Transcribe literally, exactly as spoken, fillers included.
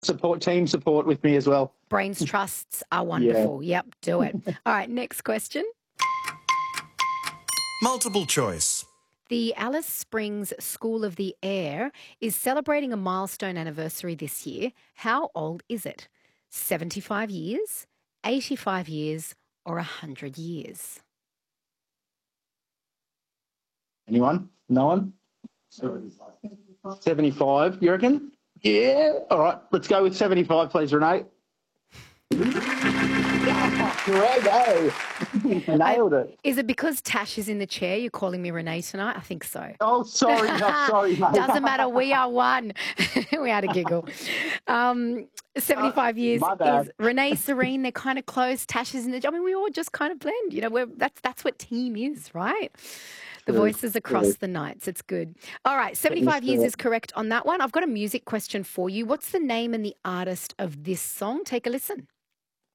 support, team support with me as well. Brains trusts are wonderful. Yeah. Yep, do it. All right, next question. Multiple choice. The Alice Springs School of the Air is celebrating a milestone anniversary this year. How old is it? seventy-five years, eighty-five years, or one hundred years? Anyone? No one? seventy-five, you reckon? Yeah. All right, let's go with seventy-five, please, Renee. Grego. Nailed it. Is it because Tash is in the chair you're calling me Renee tonight? I think so. Oh, sorry. No, sorry, mate. Doesn't matter. We are one. We had a giggle. Um, seventy-five Uh, years my bad. is Renee, Serene. They're kind of close. Tash is in the. I mean, we all just kind of blend. You know, we're, that's that's what team is, right? The True, voices across true. the nights. It's good. All right, seventy-five years is correct on that one. I've got a music question for you. What's the name and the artist of this song? Take a listen.